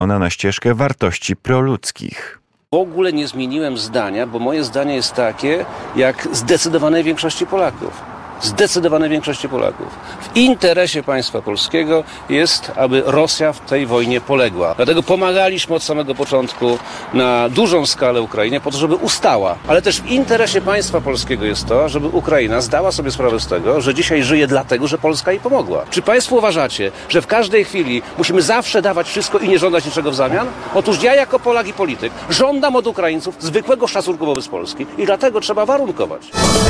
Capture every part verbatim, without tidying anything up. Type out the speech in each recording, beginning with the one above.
ona na ścieżkę wartości proludzkich. W ogóle nie zmieniłem zdania, bo moje zdanie jest takie, jak zdecydowanej większości Polaków. Zdecydowanej większości Polaków. W interesie państwa polskiego jest, aby Rosja w tej wojnie poległa. Dlatego pomagaliśmy od samego początku na dużą skalę Ukrainie po to, żeby ustała. Ale też w interesie państwa polskiego jest to, żeby Ukraina zdała sobie sprawę z tego, że dzisiaj żyje dlatego, że Polska jej pomogła. Czy państwo uważacie, że w każdej chwili musimy zawsze dawać wszystko i nie żądać niczego w zamian? Otóż ja jako Polak i polityk żądam od Ukraińców zwykłego szacunku wobec Polski i dlatego trzeba warunkować.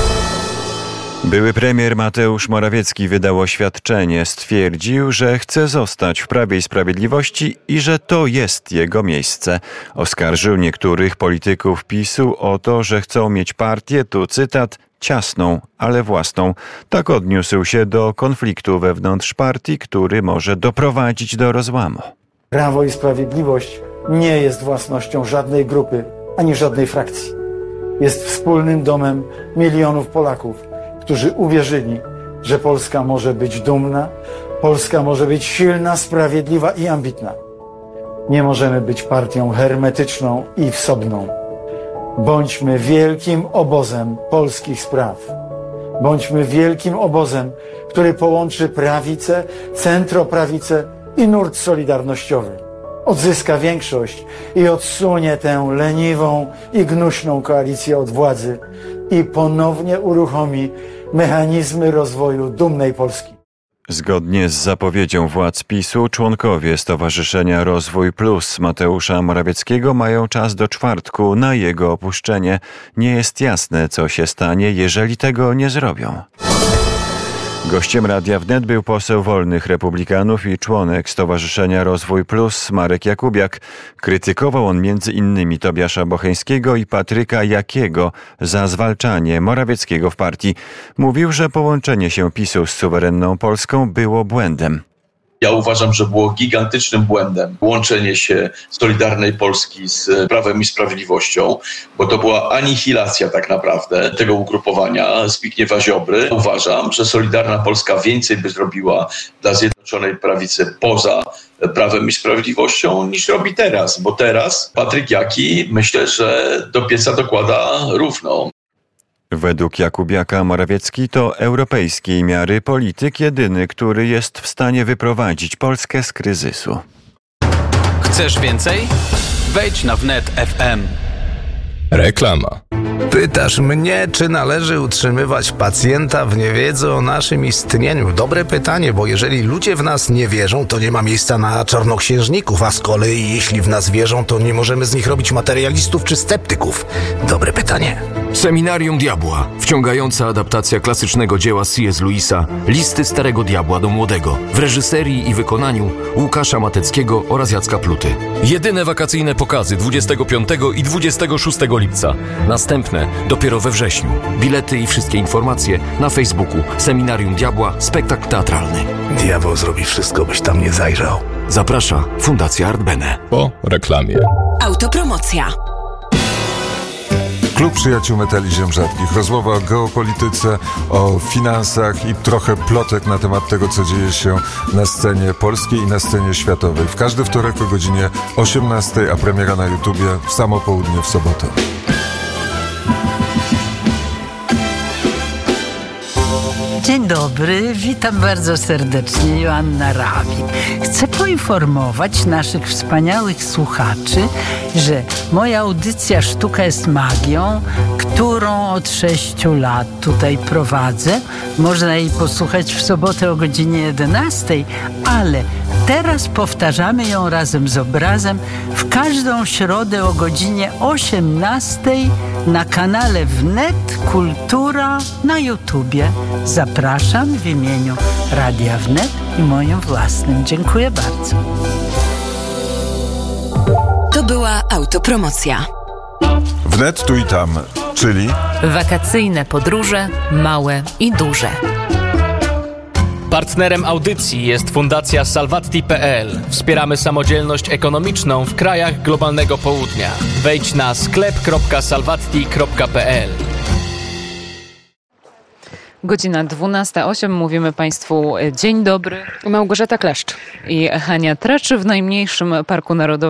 Były premier Mateusz Morawiecki wydał oświadczenie. Stwierdził, że chce zostać w Prawie i Sprawiedliwości i że to jest jego miejsce. Oskarżył niektórych polityków PiSu o to, że chcą mieć partię, tu cytat, ciasną, ale własną. Tak odniósł się do konfliktu wewnątrz partii, który może doprowadzić do rozłamu. Prawo i Sprawiedliwość nie jest własnością żadnej grupy, ani żadnej frakcji. Jest wspólnym domem milionów Polaków, którzy uwierzyli, że Polska może być dumna, Polska może być silna, sprawiedliwa i ambitna. Nie możemy być partią hermetyczną i wsobną. Bądźmy wielkim obozem polskich spraw. Bądźmy wielkim obozem, który połączy prawicę, centroprawicę i nurt solidarnościowy. Odzyska większość i odsunie tę leniwą i gnuśną koalicję od władzy i ponownie uruchomi mechanizmy rozwoju dumnej Polski. Zgodnie z zapowiedzią władz PiSu, członkowie Stowarzyszenia Rozwój Plus Mateusza Morawieckiego mają czas do czwartku na jego opuszczenie. Nie jest jasne, co się stanie, jeżeli tego nie zrobią. Gościem Radia Wnet był poseł Wolnych Republikanów i członek Stowarzyszenia Rozwój Plus Marek Jakubiak. Krytykował on między innymi Tobiasza Bocheńskiego i Patryka Jakiego za zwalczanie Morawieckiego w partii. Mówił, że połączenie się PiSu z suwerenną Polską było błędem. Ja uważam, że było gigantycznym błędem łączenie się Solidarnej Polski z Prawem i Sprawiedliwością, bo to była anihilacja tak naprawdę tego ugrupowania Zbigniewa Ziobry. Uważam, że Solidarna Polska więcej by zrobiła dla Zjednoczonej Prawicy poza Prawem i Sprawiedliwością niż robi teraz, bo teraz Patryk Jaki myślę, że do pieca dokłada równo. Według Jakubiaka Morawiecki to europejskiej miary polityk jedyny, który jest w stanie wyprowadzić Polskę z kryzysu. Chcesz więcej? Wejdź na wnet kropka ef em. Reklama. Pytasz mnie, czy należy utrzymywać pacjenta w niewiedzy o naszym istnieniu? Dobre pytanie, bo jeżeli ludzie w nas nie wierzą, to nie ma miejsca na czarnoksiężników, a z kolei jeśli w nas wierzą, to nie możemy z nich robić materialistów czy sceptyków. Dobre pytanie. Seminarium Diabła. Wciągająca adaptacja klasycznego dzieła C S Lewisa Listy Starego Diabła do Młodego w reżyserii i wykonaniu Łukasza Mateckiego oraz Jacka Pluty. Jedyne wakacyjne pokazy dwudziestego piątego i dwudziestego szóstego lipca. Następne dopiero we wrześniu. Bilety i wszystkie informacje na Facebooku Seminarium Diabła Spektakl Teatralny. Diabeł zrobi wszystko, byś tam nie zajrzał. Zaprasza Fundacja Art Bene. Po reklamie. Autopromocja. Klub Przyjaciół Metali Ziem Rzadkich. Rozmowa o geopolityce, o finansach i trochę plotek na temat tego, co dzieje się na scenie polskiej i na scenie światowej. W każdy wtorek o godzinie osiemnastej, a premiera na YouTubie w samo południe w sobotę. Dzień dobry, witam bardzo serdecznie, Joanna Rawik. Chcę poinformować naszych wspaniałych słuchaczy, że moja audycja Sztuka jest magią, którą od sześciu lat tutaj prowadzę. Można jej posłuchać w sobotę o godzinie jedenastej, ale teraz powtarzamy ją razem z obrazem w każdą środę o godzinie osiemnastej na kanale Wnet Kultura na YouTubie. Zapraszam w imieniu Radia Wnet i moim własnym. Dziękuję bardzo. To była autopromocja. Wnet tu i tam, czyli wakacyjne podróże, małe i duże. Partnerem audycji jest Fundacja Salvatti kropka pe el. Wspieramy samodzielność ekonomiczną w krajach globalnego południa. Wejdź na sklep kropka salvatti kropka pe el. Godzina dwunasta osiem. Mówimy Państwu dzień dobry. Małgorzata Kleszcz I Hania Tracz w najmniejszym Parku Narodowym